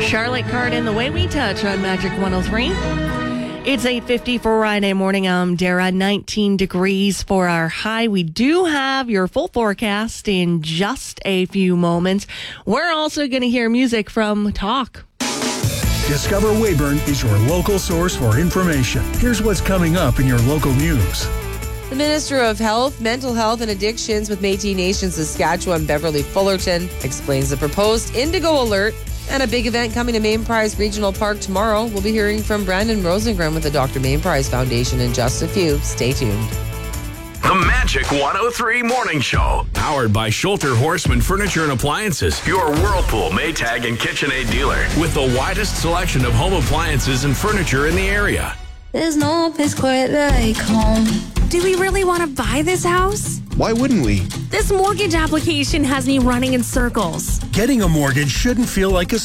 Charlotte Cardin, The Way We Touch on Magic 103. It's 8:50 for Friday morning. I'm Dara. 19 degrees for our high. We do have your full forecast in just a few moments. We're also going to hear music from Talk. Discover Weyburn is your local source for information. Here's what's coming up in your local news. The Minister of Health, Mental Health and Addictions with Métis Nation Saskatchewan, Beverly Fullerton, explains the proposed Indigo Alert and a big event coming to Main Prize Regional Park tomorrow. We'll be hearing from Brandon Rosengren with the Dr. Main Prize Foundation in just a few. Stay tuned. The Magic 103 Morning Show. Powered by Schulter Horseman Furniture and Appliances. Your Whirlpool, Maytag, and KitchenAid dealer. With the widest selection of home appliances and furniture in the area. There's no place quite like home. Do we really want to buy this house? Why wouldn't we? This mortgage application has me running in circles. Getting a mortgage shouldn't feel like a